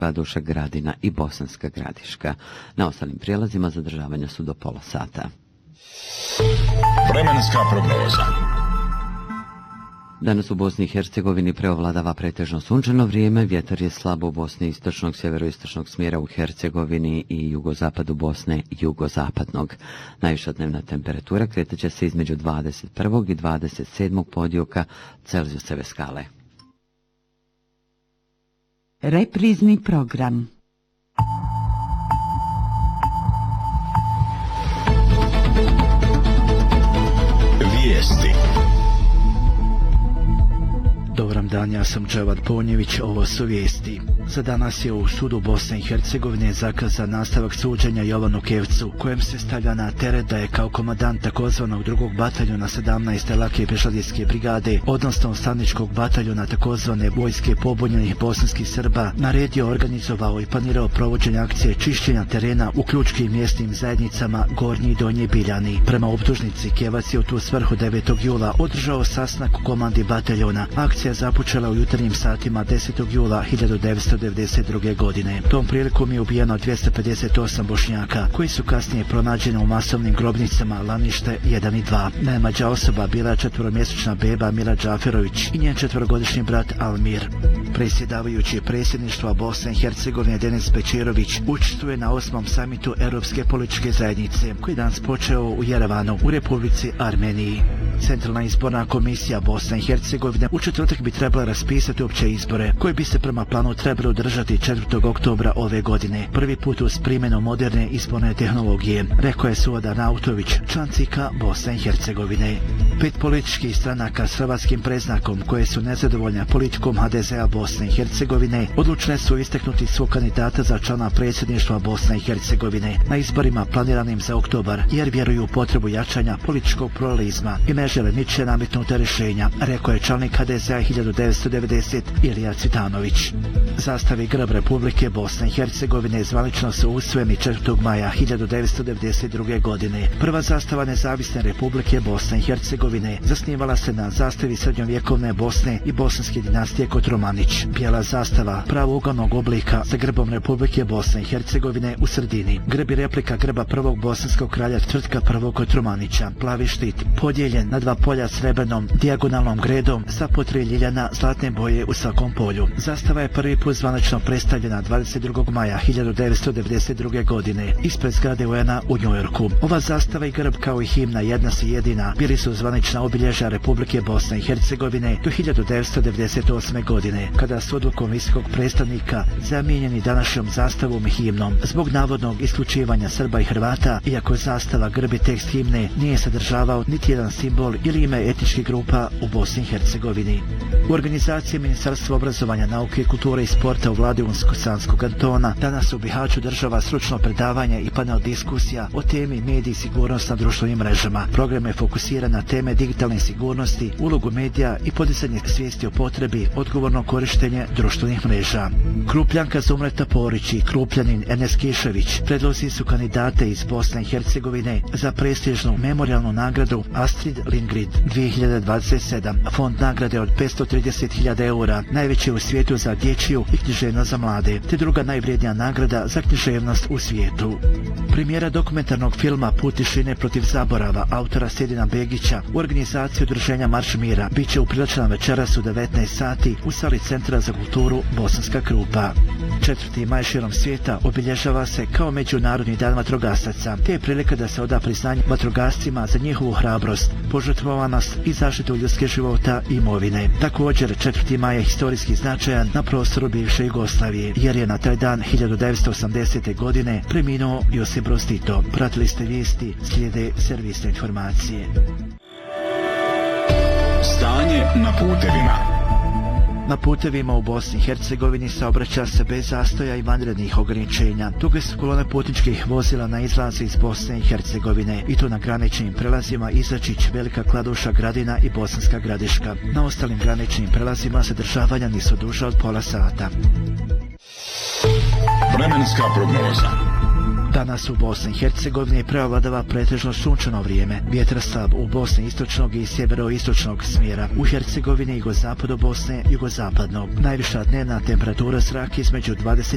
Kladuša, Gradina i Bosanska Gradiška. Na ostalim prijelazima zadržavanja su do pola sata. Vremenska prognoza. Danas u Bosni i Hercegovini preovladava pretežno sunčano vrijeme, vjetar je slabo u Bosni istočnog, sjeveroistočnog smjera u Hercegovini i jugozapadu Bosne jugozapadnog. Najviša dnevna temperatura kretat će se između 21. i 27. podioka Celzijuseve skale. Reprizni program. Vijesti. Dobar dan, ja sam Dževad Ponjević, ovo su vijesti. Za danas je u sudu Bosne i Hercegovine zakazan nastavak suđenja Jovanu Kevcu, kojem se stavlja na teret da je kao komandant takozvanog 2. bataljuna 17. lake pešadijske brigade, odnosno staničkog bataljuna takozvane vojske pobunjenih bosanskih Srba, naredio, organizovao i planirao provođenje akcije čišćenja terena u ključkim mjesnim zajednicama Gornji i Donji Biljani. Prema optužnici, Kevac je u tu svrhu 9. jula održao sastanak u komandi bataljona. Akcija započela u jutarnjim satima 10. jula 1992. godine. Tom prilikom je ubijeno 258 Bošnjaka, koji su kasnije pronađeni u masovnim grobnicama Lanište 1 i 2. Najmlađa osoba bila je 4-mjesečna beba Mila Džaferović i njen 4-godišnji brat Almir. Predsjedavajući predsjedništva Bosne i Hercegovine Denis Bećirović učestvuje na 8. samitu Europske političke zajednice, koji danas počeo u Jerevanu u Republici Armeniji. Centralna izborna komisija Bosne i Hercegovine u četvrtak bi trebala raspisati opće izbore, koji bi se prema planu trebali održati 4. oktobra ove godine, prvi put uz primjenu moderne izborne tehnologije, rekao je Suada Nautović, član CIK-a Bosne i Hercegovine. 5 političkih stranaka s hrvatskim preznakom, koje su nezadovoljne politikom HDZ-a Bosne i Hercegovine, odlučne su istaknuti svog kandidata za člana predsjedništva Bosne i Hercegovine na izborima planiranim za oktobar, jer vjeruju u potrebu jačanja političkog pluralizma i ne žele ničije nametnuta rješenja, rekao je čelnik HDZ-a 1990 Ilija Cvitanović. Zastav i grb Republike Bosne i Hercegovine zvanično su usvojeni 4. maja 1992. godine. Prva zastava Nezavisne Republike Bosne i Hercegovine zasnivala se na zastavi srednjovjekovne Bosne i bosanske dinastije Kotromanić. Bijela zastava pravougalnog oblika sa grbom Republike Bosne i Hercegovine u sredini. Grb i replika grba prvog bosanskog kralja Tvrtka I. Kotromanića. Plavi štit podijeljen na 2 polja srebrnom dijagonalnom gredom sa po 3 ljiljana zlatne boje u svakom polju. Zastava je prvi put zvanično predstavljena 22. maja 1992. godine ispred zgrade UN-a u Njujorku. Ova zastava i grb kao i himna Jedna si jedina bili su zvanična obilježja Republike Bosne i Hercegovine do 1998. godine, kada su odlukom visokog predstavnika zamijenjeni današnjom zastavom i himnom zbog navodnog isključivanja Srba i Hrvata, iako zastava, grb i tekst himne nije sadržavao niti jedan simbol ili ime etničkih grupa u Bosni i Hercegovini. U organizaciji Ministarstva obrazovanja, nauke, kulture i sporta u vladi Unsko-Sanskog kantona danas u Bihaću država stručno predavanje i panel diskusija o temi mediji i sigurnost na društvenim mrežama. Program je fokusiran na teme digitalne sigurnosti, ulogu medija i podizanje svijesti o potrebi odgovornog korištenja društvenih mreža. Krupljanka Zumreta Porić i Krupljanin Enes Kišević predlozi su kandidate iz Bosne i Hercegovine za prestižnu memorijalnu nagradu Astrid Lindgren 2027. Fond nagrade od 530.000 eura, najveći u svijetu za dječju i književnost za mlade, te druga najvrijednija nagrada za književnost u svijetu. Premijera dokumentarnog filma Put tišine protiv zaborava autora Sedina Begića u organizaciji udruženja Marš mira biće upriličena večeras u 19 sati u sali Centra za kulturu Bosanska Krupa. 4. maj širom svijeta obilježava se kao Međunarodni dan vatrogasaca, te je prilika da se oda priznanje vatrogascima za njihovu hrabrost, požrtvovanost i zaštitu ljudskih života i imovine. Također, 4. maj je historijski značajan na prostoru bivše Jugoslavije, jer je na taj dan 1980. godine preminuo Josip Broz Tito. Pratili ste vijesti, slijede servisne informacije. Stanje na putevima. Na putevima u Bosni i Hercegovini saobraća se bez zastoja i vanrednih ograničenja. Duge su kolone putničkih vozila na izlaze iz Bosne i Hercegovine, i to na graničnim prelazima Izačić, Velika Kladuša, Gradina i Bosanska Gradiška. Na ostalim graničnim prelazima zadržavanja nisu duža od pola sata. Vremenska prognoza. Danas u Bosni i Hercegovini preovladava pretežno sunčano vrijeme. Vjetar slab u Bosni istočnog i sjeveroistočnog smjera. U Hercegovini i jugozapadu Bosne jugozapadnog. Najviša dnevna temperatura zraka između 20